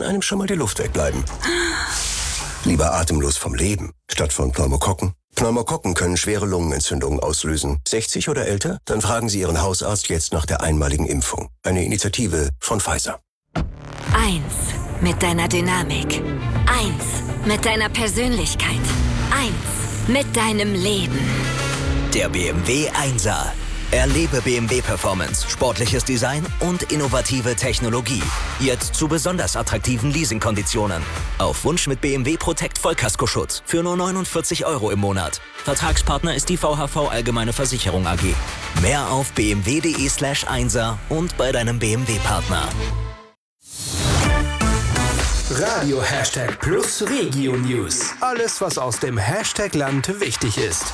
kann einem schon mal die Luft wegbleiben. Lieber atemlos vom Leben, statt von Pneumokokken. Pneumokokken können schwere Lungenentzündungen auslösen. 60 oder älter? Dann fragen Sie Ihren Hausarzt jetzt nach der einmaligen Impfung. Eine Initiative von Pfizer. 1 mit deiner Dynamik. 1 mit deiner Persönlichkeit. 1 mit deinem Leben. Der BMW 1er. Erlebe BMW Performance, sportliches Design und innovative Technologie. Jetzt zu besonders attraktiven Leasingkonditionen. Auf Wunsch mit BMW Protect Vollkaskoschutz für nur 49 € im Monat. Vertragspartner ist die VHV Allgemeine Versicherung AG. Mehr auf bmw.de/1er und bei deinem BMW-Partner. Radio #Plus Regio News. Alles, was aus dem Hashtag-Land wichtig ist.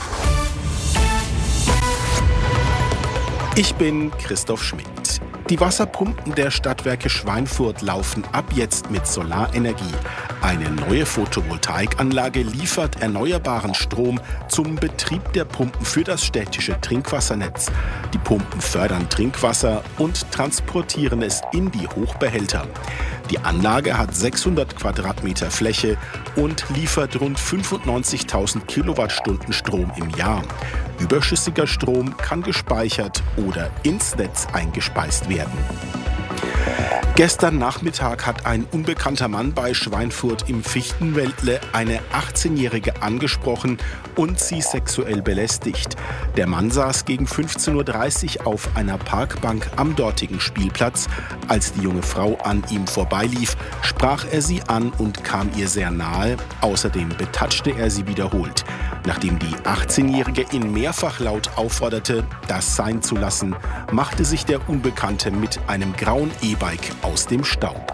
Ich bin Christoph Schmidt. Die Wasserpumpen der Stadtwerke Schweinfurt laufen ab jetzt mit Solarenergie. Eine neue Photovoltaikanlage liefert erneuerbaren Strom zum Betrieb der Pumpen für das städtische Trinkwassernetz. Die Pumpen fördern Trinkwasser und transportieren es in die Hochbehälter. Die Anlage hat 600 Quadratmeter Fläche und liefert rund 95.000 Kilowattstunden Strom im Jahr. Überschüssiger Strom kann gespeichert oder ins Netz eingespeist werden. Gestern Nachmittag hat ein unbekannter Mann bei Schweinfurt im Fichtenwäldle eine 18-Jährige angesprochen und sie sexuell belästigt. Der Mann saß gegen 15:30 Uhr auf einer Parkbank am dortigen Spielplatz. Als die junge Frau an ihm vorbeilief, sprach er sie an und kam ihr sehr nahe. Außerdem betatschte er sie wiederholt. Nachdem die 18-Jährige ihn mehrfach laut aufforderte, das sein zu lassen, machte sich der Unbekannte mit einem grauen E-Bike aus dem Staub.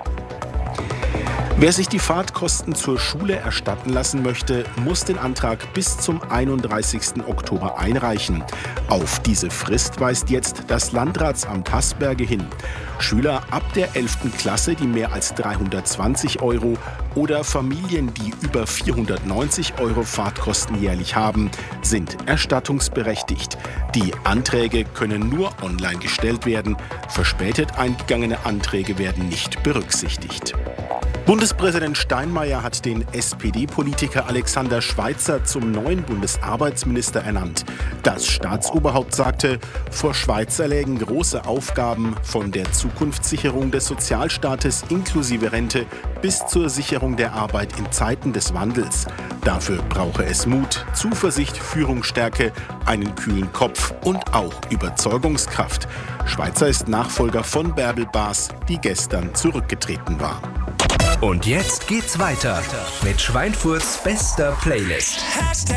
Wer sich die Fahrtkosten zur Schule erstatten lassen möchte, muss den Antrag bis zum 31. Oktober einreichen. Auf diese Frist weist jetzt das Landratsamt Haßberge hin. Schüler ab der 11. Klasse, die mehr als 320 € oder Familien, die über 490 € Fahrtkosten jährlich haben, sind erstattungsberechtigt. Die Anträge können nur online gestellt werden. Verspätet eingegangene Anträge werden nicht berücksichtigt. Bundespräsident Steinmeier hat den SPD-Politiker Alexander Schweitzer zum neuen Bundesarbeitsminister ernannt. Das Staatsoberhaupt sagte, vor Schweitzer lägen große Aufgaben von der Zukunftssicherung des Sozialstaates inklusive Rente bis zur Sicherung der Arbeit in Zeiten des Wandels. Dafür brauche es Mut, Zuversicht, Führungsstärke, einen kühlen Kopf und auch Überzeugungskraft. Schweitzer ist Nachfolger von Bärbel Baas, die gestern zurückgetreten war. Und jetzt geht's weiter mit Schweinfurts bester Playlist.